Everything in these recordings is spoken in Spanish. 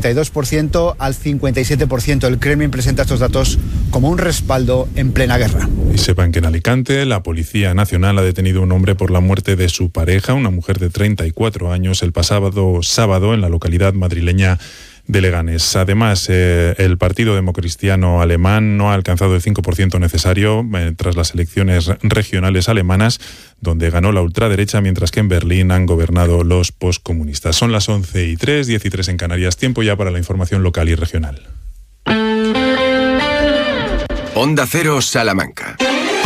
42% al 57%. El Kremlin presenta estos datos como un respaldo en plena guerra. Y sepan que en Alicante la Policía Nacional ha detenido a un hombre por la muerte de su pareja, una mujer de 34 años, el pasado sábado en la localidad madrileña de Leganés. Además, el Partido Democristiano Alemán no ha alcanzado el 5% necesario tras las elecciones regionales alemanas, donde ganó la ultraderecha, mientras que en Berlín han gobernado los postcomunistas. Son las 11:03, 10:03 en Canarias. Tiempo ya para la información local y regional. Onda Cero Salamanca.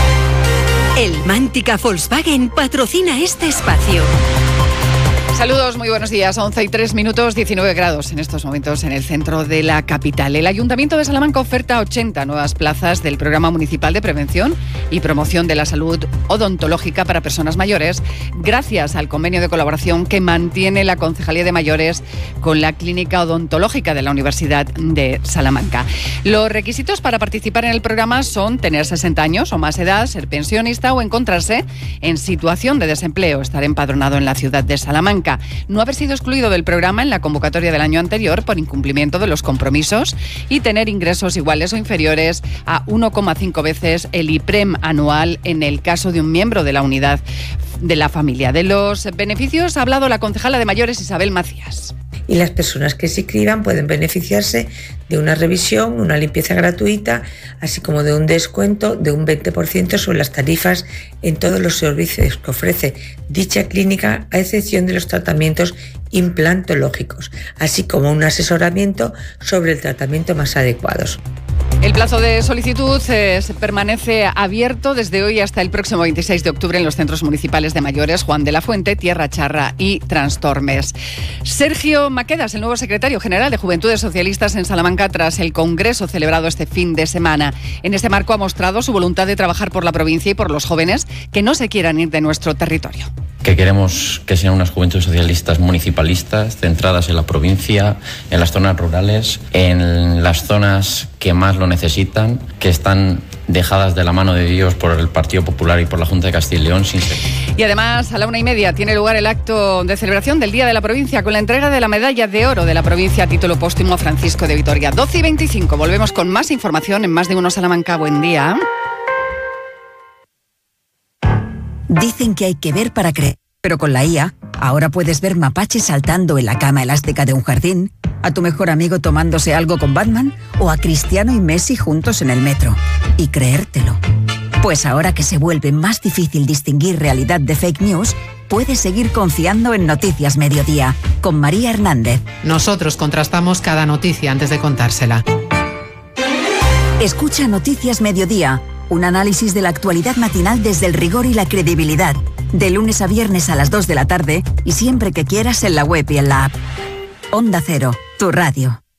El Mántica Volkswagen patrocina este espacio. Saludos, muy buenos días. 11:03, 19 grados en estos momentos en el centro de la capital. El Ayuntamiento de Salamanca oferta 80 nuevas plazas del Programa Municipal de Prevención y Promoción de la Salud Odontológica para Personas Mayores, gracias al convenio de colaboración que mantiene la Concejalía de Mayores con la Clínica Odontológica de la Universidad de Salamanca. Los requisitos para participar en el programa son tener 60 años o más edad, ser pensionista o encontrarse en situación de desempleo, estar empadronado en la ciudad de Salamanca, no haber sido excluido del programa en la convocatoria del año anterior por incumplimiento de los compromisos y tener ingresos iguales o inferiores a 1,5 veces el IPREM anual en el caso de un miembro de la unidad de la familia. De los beneficios ha hablado la concejala de Mayores, Isabel Macías. Y las personas que se inscriban pueden beneficiarse de una revisión, una limpieza gratuita, así como de un descuento de un 20% sobre las tarifas en todos los servicios que ofrece dicha clínica, a excepción de los tratamientos implantológicos, así como un asesoramiento sobre el tratamiento más adecuados. El plazo de solicitud permanece abierto desde hoy hasta el próximo 26 de octubre en los centros municipales de Mayores, Juan de la Fuente, Tierra Charra y Trastormes. Sergio Maquedas, el nuevo secretario general de Juventudes Socialistas en Salamanca, tras el congreso celebrado este fin de semana. En este marco ha mostrado su voluntad de trabajar por la provincia y por los jóvenes que no se quieran ir de nuestro territorio. Que queremos que sean unas juventudes socialistas municipalistas, centradas en la provincia, en las zonas rurales, en las zonas que más lo necesitan, que están dejadas de la mano de Dios por el Partido Popular y por la Junta de Castilla y León. Y además, a la 1:30 tiene lugar el acto de celebración del Día de la Provincia con la entrega de la Medalla de Oro de la Provincia a título póstumo a Francisco de Vitoria. 12:25. Volvemos con más información en Más de Uno Salamanca. Buen día. Dicen que hay que ver para creer, pero con la IA ahora puedes ver mapaches saltando en la cama elástica de un jardín, a tu mejor amigo tomándose algo con Batman o a Cristiano y Messi juntos en el metro. Y creértelo. Pues ahora que se vuelve más difícil distinguir realidad de fake news, puedes seguir confiando en Noticias Mediodía, con María Hernández. Nosotros contrastamos cada noticia antes de contársela. Escucha Noticias Mediodía, un análisis de la actualidad matinal desde el rigor y la credibilidad. De lunes a viernes a las 2 de la tarde y siempre que quieras en la web y en la app. Onda Cero, tu radio.